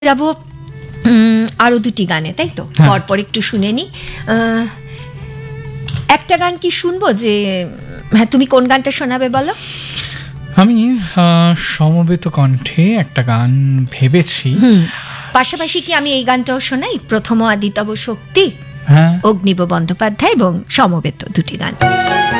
যাব আরো দুটি গানে, তাই তো? পরপর একটু শুনে নি। একটা গান কি শুনবো? যে হ্যাঁ, তুমি কোন গানটা শোনাবে বলো? আমি সমবেত কণ্ঠে একটা গান ভেবেছি। পাশাপাশি কি আমি এই গানটাও শোনাই, প্রথম আদিতব শক্তি, হ্যাঁ, অগ্নিব বন্দ্যোপাধ্যায় এবং সমবেত, দুটি গান।